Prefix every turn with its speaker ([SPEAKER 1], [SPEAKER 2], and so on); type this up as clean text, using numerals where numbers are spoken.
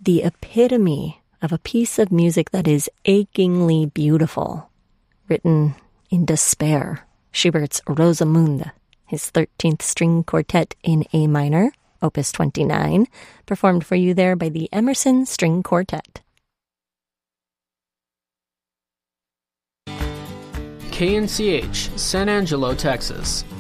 [SPEAKER 1] the epitome of a piece of music that is achingly beautiful, written in despair. Schubert's Rosamunde, his 13th string quartet in A minor, Opus 29, performed for you there by the Emerson String Quartet.
[SPEAKER 2] KNCH, San Angelo, Texas.